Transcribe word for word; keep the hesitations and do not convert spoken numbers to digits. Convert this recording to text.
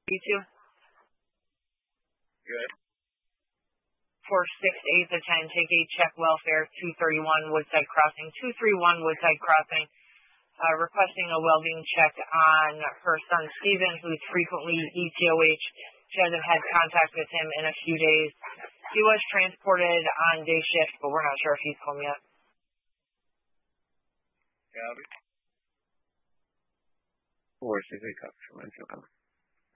You two? Good. four six eight to ten, take eight, check welfare, two thirty-one Woodside Crossing, two thirty-one Woodside Crossing, uh, requesting a well-being check on her son Steven, who's frequently E T O H. She hasn't had contact with him in a few days. He was transported on day shift, but we're not sure if he's home yet. Copy. four six eight, copy.